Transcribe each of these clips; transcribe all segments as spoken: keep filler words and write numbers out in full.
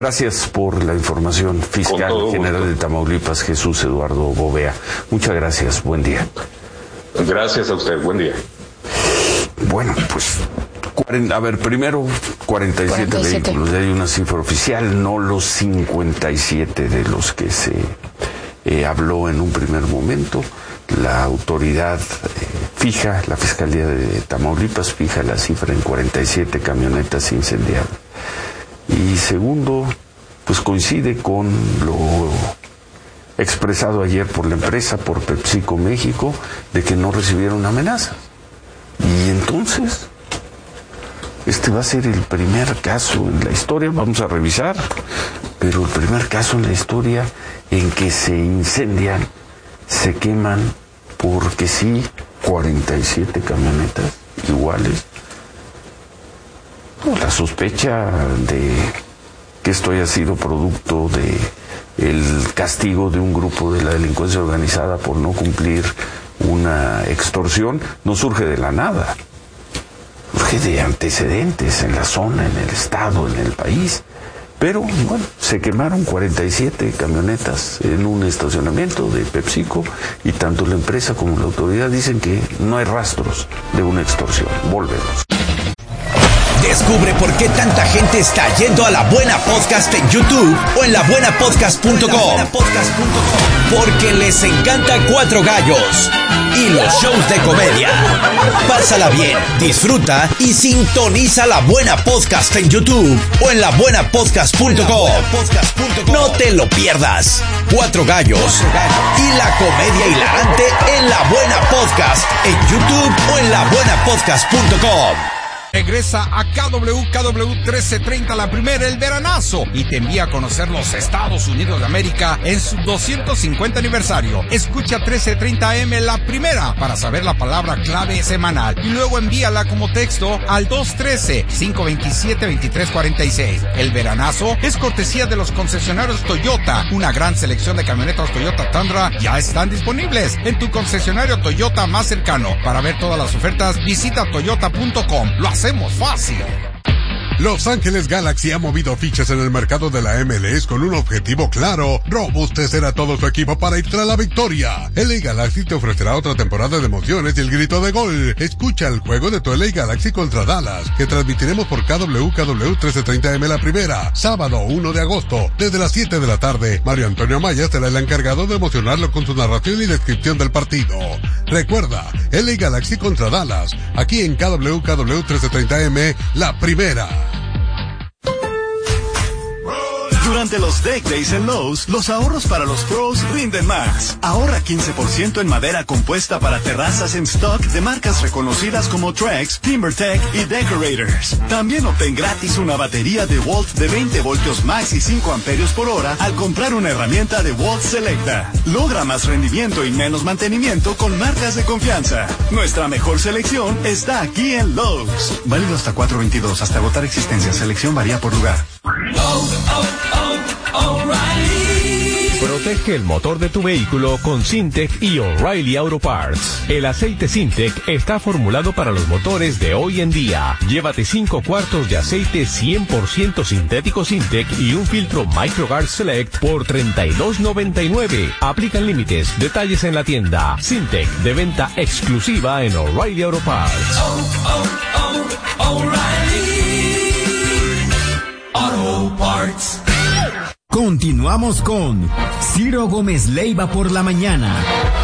Gracias por la información, fiscal general de Tamaulipas, Jesús Eduardo Bovea. Muchas gracias, buen día. Gracias a usted, buen día. Bueno, pues, a ver, primero cuarenta y siete, cuarenta y siete vehículos, ya hay una cifra oficial, no los cincuenta y siete de los que se eh, habló en un primer momento. La autoridad eh, fija, la Fiscalía de Tamaulipas fija la cifra en cuarenta y siete camionetas incendiadas. Y segundo, pues coincide con lo expresado ayer por la empresa, por PepsiCo México, de que no recibieron amenazas. Y entonces, este va a ser el primer caso en la historia, vamos a revisar, pero el primer caso en la historia en que se incendian, se queman, porque sí, cuarenta y siete camionetas iguales. La sospecha de que esto haya sido producto de el castigo de un grupo de la delincuencia organizada por no cumplir una extorsión no surge de la nada, surge de antecedentes en la zona, en el estado, en el país. Pero bueno, se quemaron cuarenta y siete camionetas en un estacionamiento de PepsiCo y tanto la empresa como la autoridad dicen que no hay rastros de una extorsión. Volvemos. Descubre por qué tanta gente está yendo a La Buena Podcast en YouTube o en la buena podcast punto com. Porque les encanta Cuatro Gallos y los shows de comedia. Pásala bien, disfruta y sintoniza La Buena Podcast en YouTube o en la buena podcast punto com. No te lo pierdas. Cuatro Gallos y la comedia hilarante en La Buena Podcast en YouTube o en la buena podcast punto com. Regresa a K W K W trece treinta, la primera, el veranazo, y te envía a conocer los Estados Unidos de América en su doscientos cincuenta aniversario. Escucha trece treinta A M la primera para saber la palabra clave semanal y luego envíala como texto al dos uno tres, cinco dos siete, dos tres cuatro seis. El veranazo es cortesía de los concesionarios Toyota. Una gran selección de camionetas Toyota Tundra ya están disponibles en tu concesionario Toyota más cercano. Para ver todas las ofertas, visita toyota punto com. Lo hacemos fácil. Los Ángeles Galaxy ha movido fichas en el mercado de la M L S con un objetivo claro: robustecer a todo su equipo para ir tras la victoria. L A Galaxy te ofrecerá otra temporada de emociones y el grito de gol. Escucha el juego de tu L A Galaxy contra Dallas, que transmitiremos por K W K W trece treinta A M la primera, sábado uno de agosto, desde las siete de la tarde. Mario Antonio Amaya será el encargado de emocionarlo con su narración y descripción del partido. Recuerda, L A Galaxy contra Dallas, aquí en K W K W trece treinta A M la primera. Durante los Deck Days en Lowe's, los ahorros para los pros rinden más. Ahorra quince por ciento en madera compuesta para terrazas en stock de marcas reconocidas como Trex, TimberTech y Decorators. También obtén gratis una batería de Walt de veinte voltios max y cinco amperios por hora al comprar una herramienta de Walt Selecta. Logra más rendimiento y menos mantenimiento con marcas de confianza. Nuestra mejor selección está aquí en Lowe's. Válido hasta cuatro veintidós, hasta agotar existencia. Selección varía por lugar. Oh, oh, oh, O'Reilly. Protege el motor de tu vehículo con Syntec y O'Reilly Auto Parts. El aceite Syntec está formulado para los motores de hoy en día. Llévate cinco cuartos de aceite cien por ciento sintético Syntec y un filtro MicroGuard Select por treinta y dos noventa y nueve. Aplican límites. Detalles en la tienda. Syntec, de venta exclusiva en O'Reilly Auto Parts. Oh, oh, oh, O'Reilly Auto Parts. Continuamos con Ciro Gómez Leiva por la mañana.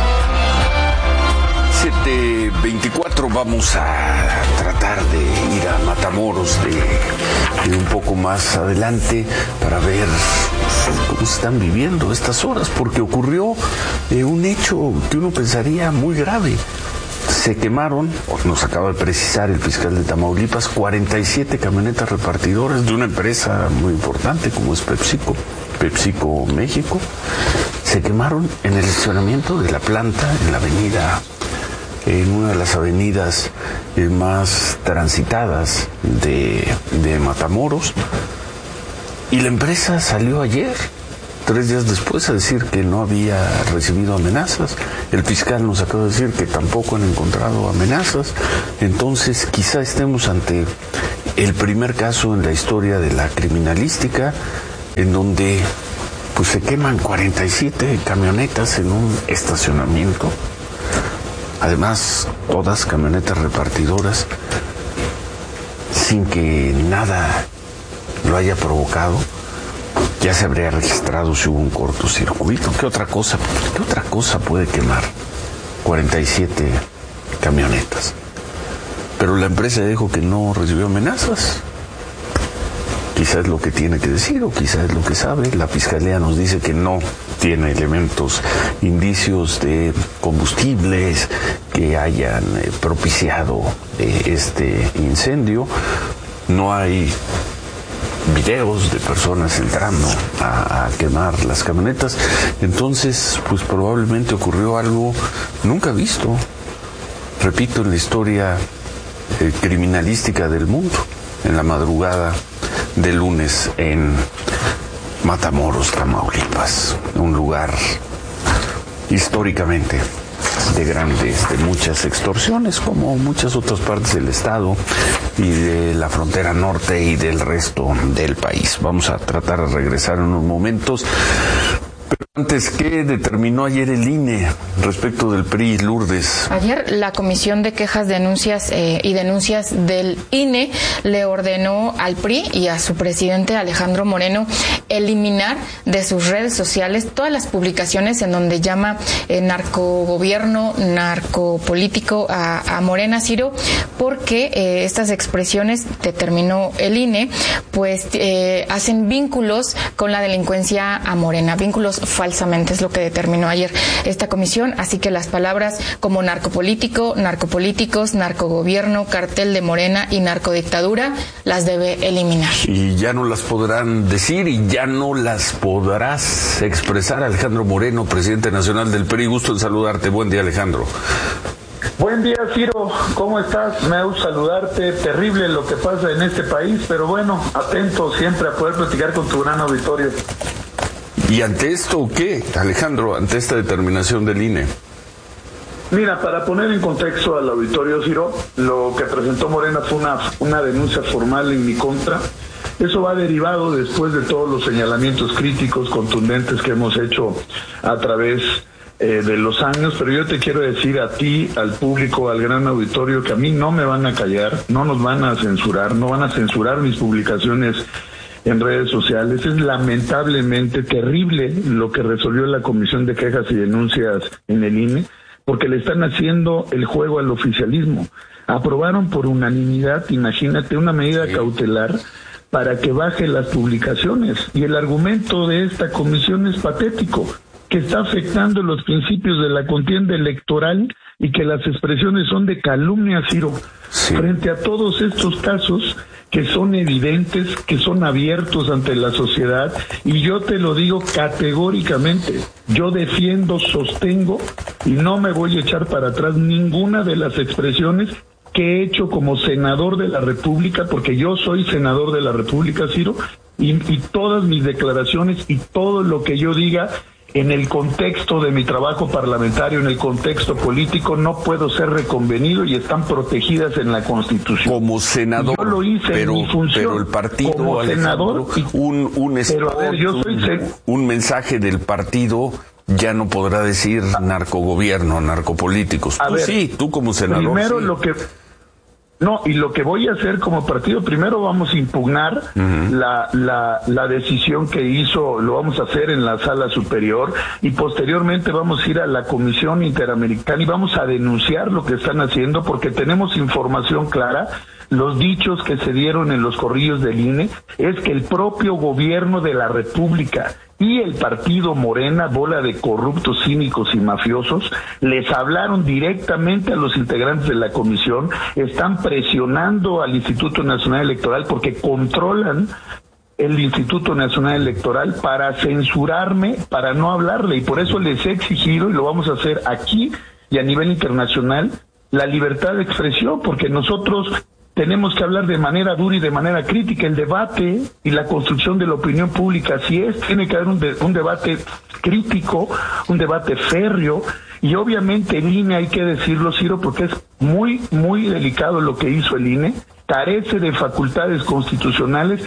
siete veinticuatro, vamos a tratar de ir a Matamoros de, de un poco más adelante para ver cómo están viviendo estas horas, porque ocurrió eh, un hecho que uno pensaría muy grave. Se quemaron, nos acaba de precisar el fiscal de Tamaulipas, cuarenta y siete camionetas repartidoras de una empresa muy importante como es PepsiCo, PepsiCo México. Se quemaron en el estacionamiento de la planta, en la avenida, en una de las avenidas eh, más transitadas de, de Matamoros. Y la empresa salió ayer, tres días después, a decir que no había recibido amenazas. El fiscal nos acaba de decir que tampoco han encontrado amenazas. Entonces quizá estemos ante el primer caso en la historia de la criminalística en donde pues se queman cuarenta y siete camionetas en un estacionamiento. Además, todas camionetas repartidoras, sin que nada lo haya provocado. Ya se habría registrado si hubo un cortocircuito. ¿Qué otra cosa? ¿Qué otra cosa puede quemar cuarenta y siete camionetas? Pero la empresa dijo que no recibió amenazas. Quizás es lo que tiene que decir o quizás es lo que sabe. La fiscalía nos dice que no tiene elementos, indicios de combustibles que hayan eh, propiciado eh, este incendio. No hay videos de personas entrando a, a quemar las camionetas. Entonces, pues probablemente ocurrió algo nunca visto, repito, en la historia eh, criminalística del mundo, en la madrugada del lunes en Matamoros, Tamaulipas, un lugar históricamente de grandes, de muchas extorsiones, como muchas otras partes del estado y de la frontera norte y del resto del país. Vamos a tratar de regresar en unos momentos. Pero antes, ¿qué determinó ayer el I N E respecto del P R I, Lourdes? Ayer la Comisión de Quejas, Denuncias eh, y Denuncias del I N E le ordenó al P R I y a su presidente Alejandro Moreno eliminar de sus redes sociales todas las publicaciones en donde llama eh, narcogobierno, narcopolítico a, a Morena, Ciro, porque eh, estas expresiones, determinó el I N E, pues eh, hacen vínculos con la delincuencia a Morena, vínculos falsamente, es lo que determinó ayer esta comisión, así que las palabras como narcopolítico, narcopolíticos, narcogobierno, cartel de Morena y narcodictadura las debe eliminar. Y ya no las podrán decir y ya no las podrás expresar. Alejandro Moreno, presidente nacional del P R I, gusto en saludarte. Buen día, Alejandro. Buen día, Ciro, ¿cómo estás? Me gusta saludarte, terrible lo que pasa en este país, pero bueno, atento siempre a poder platicar con tu gran auditorio. ¿Y ante esto qué, Alejandro, ante esta determinación del I N E? Mira, para poner en contexto al auditorio, Ciro, lo que presentó Morena fue una, una denuncia formal en mi contra. Eso va derivado después de todos los señalamientos críticos, contundentes que hemos hecho a través eh, de los años, pero yo te quiero decir a ti, al público, al gran auditorio, que a mí no me van a callar, no nos van a censurar, no van a censurar mis publicaciones en redes sociales. Es lamentablemente terrible lo que resolvió la Comisión de Quejas y Denuncias en el I N E, porque le están haciendo el juego al oficialismo. Aprobaron por unanimidad, imagínate, una medida cautelar para que baje las publicaciones. Y el argumento de esta comisión es patético, que está afectando los principios de la contienda electoral y que las expresiones son de calumnia, Ciro. Sí. Frente a todos estos casos que son evidentes, que son abiertos ante la sociedad, y yo te lo digo categóricamente, yo defiendo, sostengo y no me voy a echar para atrás ninguna de las expresiones que he hecho como senador de la República, porque yo soy senador de la República, Ciro, y, y todas mis declaraciones y todo lo que yo diga en el contexto de mi trabajo parlamentario, en el contexto político, no puedo ser reconvenido y están protegidas en la Constitución. Como senador, yo lo hice pero, en mi función, pero el partido, como senador, un, un, spot, pero a ver, yo soy un, un mensaje del partido ya no podrá decir narcogobierno, narcopolíticos. A tú ver, sí, tú como senador. Primero sí. lo que... No, y lo que voy a hacer como partido, primero vamos a impugnar uh-huh. la, la, la decisión que hizo, lo vamos a hacer en la sala superior, y posteriormente vamos a ir a la Comisión Interamericana y vamos a denunciar lo que están haciendo, porque tenemos información clara. Los dichos que se dieron en los corrillos del I N E es que el propio gobierno de la República y el partido Morena, bola de corruptos, cínicos y mafiosos, les hablaron directamente a los integrantes de la comisión, están presionando al Instituto Nacional Electoral porque controlan el Instituto Nacional Electoral para censurarme, para no hablarle, y por eso les he exigido, y lo vamos a hacer aquí y a nivel internacional, la libertad de expresión, porque nosotros tenemos que hablar de manera dura y de manera crítica. El debate y la construcción de la opinión pública, así es, tiene que haber un, de, un debate crítico, un debate férreo, y obviamente el I N E, hay que decirlo, Ciro, porque es muy, muy delicado lo que hizo el I N E, carece de facultades constitucionales,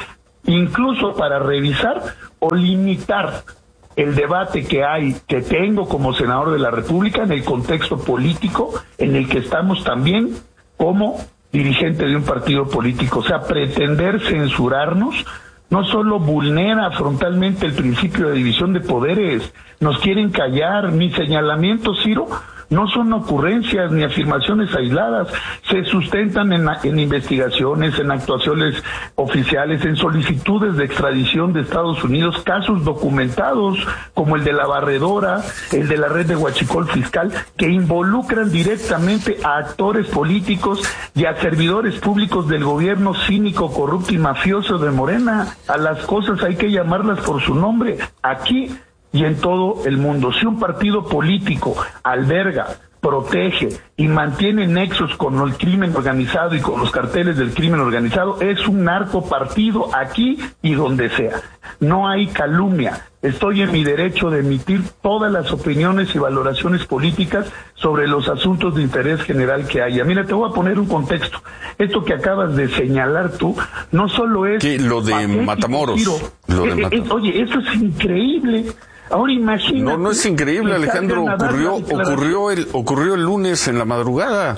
incluso para revisar o limitar el debate que hay, que tengo como senador de la República en el contexto político en el que estamos también como dirigente de un partido político. O sea, pretender censurarnos no solo vulnera frontalmente el principio de división de poderes, nos quieren callar. Mis señalamientos, Ciro, no son ocurrencias ni afirmaciones aisladas, se sustentan en, en investigaciones, en actuaciones oficiales, en solicitudes de extradición de Estados Unidos, casos documentados como el de la barredora, el de la red de Huachicol Fiscal, que involucran directamente a actores políticos y a servidores públicos del gobierno cínico, corrupto y mafioso de Morena. A las cosas hay que llamarlas por su nombre. Aquí y en todo el mundo, si un partido político alberga, protege y mantiene nexos con el crimen organizado y con los carteles del crimen organizado, es un narcopartido aquí y donde sea. No hay calumnia. Estoy en mi derecho de emitir todas las opiniones y valoraciones políticas sobre los asuntos de interés general que haya. Mira, te voy a poner un contexto. Esto que acabas de señalar tú, no solo es... ¿Qué? Lo de patético, Matamoros. Tiro, lo de eh, Matamoros. eh, oye, eso es increíble. Ahora imagínate. No, no es increíble, Alejandro. Ocurrió, ocurrió el, ocurrió el lunes en la madrugada.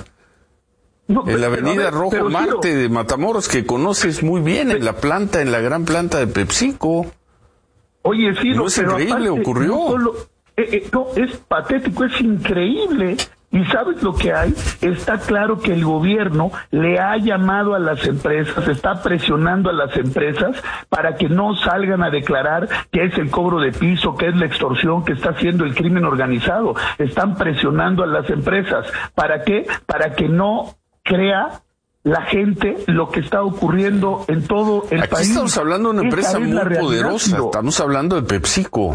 No, en la avenida ver, Rojo Marte Ciro, de Matamoros, que conoces muy bien, en la planta, en la gran planta de PepsiCo. Oye, Ciro, no es pero increíble, aparte, ocurrió. No, solo, eh, eh, no, es patético, es increíble. ¿Y sabes lo que hay? Está claro que el gobierno le ha llamado a las empresas, está presionando a las empresas para que no salgan a declarar que es el cobro de piso, que es la extorsión, que está haciendo el crimen organizado. Están presionando a las empresas. ¿Para qué? Para que no crea la gente lo que está ocurriendo en todo el Aquí país. Aquí estamos hablando de una empresa muy poderosa, estamos hablando de PepsiCo.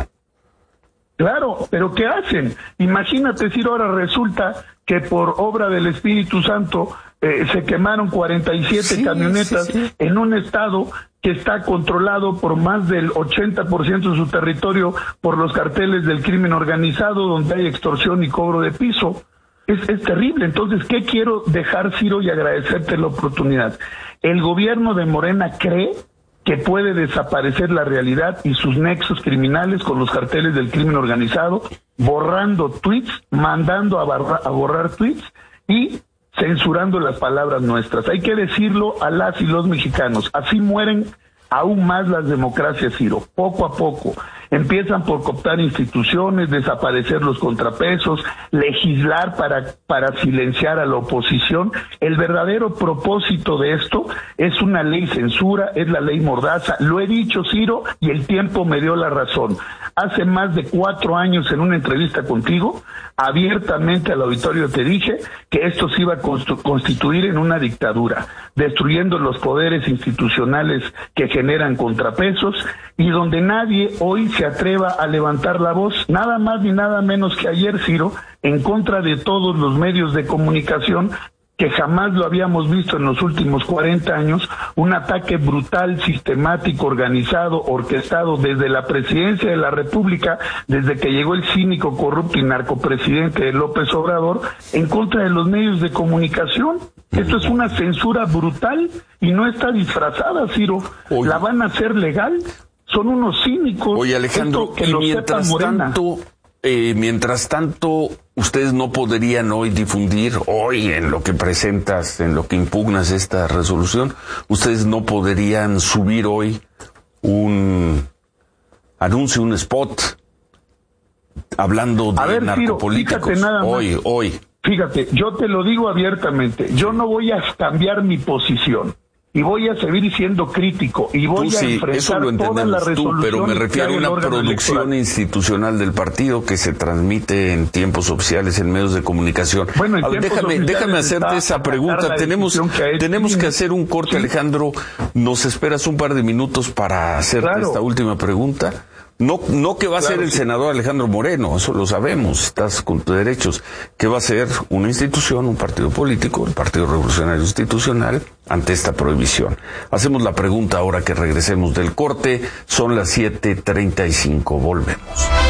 Claro, pero ¿qué hacen? Imagínate si ahora resulta que por obra del Espíritu Santo eh, se quemaron cuarenta y siete sí, camionetas sí, sí. en un estado que está controlado por más del ochenta por ciento de su territorio por los carteles del crimen organizado, donde hay extorsión y cobro de piso. Es, es terrible. Entonces, ¿qué quiero dejar, Ciro, y agradecerte la oportunidad? El gobierno de Morena cree que puede desaparecer la realidad y sus nexos criminales con los carteles del crimen organizado, borrando tweets, mandando a, barra, a borrar tweets y censurando las palabras nuestras. Hay que decirlo a las y los mexicanos. Así mueren aún más las democracias, Ciro, poco a poco. Empiezan por cooptar instituciones, desaparecer los contrapesos, legislar para, para silenciar a la oposición. El verdadero propósito de esto es una ley censura, es la ley Mordaza. Lo he dicho, Ciro, y el tiempo me dio la razón. Hace más de cuatro años en una entrevista contigo, abiertamente al auditorio te dije que esto se iba a constituir en una dictadura, destruyendo los poderes institucionales que generan contrapesos y donde nadie hoy se atreva a levantar la voz, nada más ni nada menos que ayer, Ciro, en contra de todos los medios de comunicación que jamás lo habíamos visto en los últimos cuarenta años, un ataque brutal, sistemático, organizado, orquestado desde la presidencia de la República, desde que llegó el cínico, corrupto y narcopresidente López Obrador, en contra de los medios de comunicación. Esto es una censura brutal y no está disfrazada, Ciro. Oye. La van a hacer legal. Son unos cínicos. Oye, Alejandro, que y mientras tanto, eh, mientras tanto, ustedes no podrían hoy difundir, hoy en lo que presentas, en lo que impugnas esta resolución, ustedes no podrían subir hoy un anuncio, un spot, hablando de a ver, narcopolíticos. Ciro, nada más. Hoy, hoy. Fíjate, yo te lo digo abiertamente, yo no voy a cambiar mi posición. Y voy a seguir siendo crítico y voy tú, a sí, enfrentar eso lo todas las tú, resoluciones. Pero me refiero a una producción electoral. institucional del partido que se transmite en tiempos oficiales en medios de comunicación. Bueno, a ver, déjame, déjame hacerte esa pregunta. Tenemos que, tenemos que hacer un corte, sí. Alejandro. ¿Nos esperas un par de minutos para hacerte claro. esta última pregunta? No, no que va a claro, ser el sí. senador Alejandro Moreno, eso lo sabemos, estás con tus derechos, que va a ser una institución, un partido político, el Partido Revolucionario Institucional, ante esta prohibición. Hacemos la pregunta ahora que regresemos del corte, son las siete treinta y cinco, volvemos.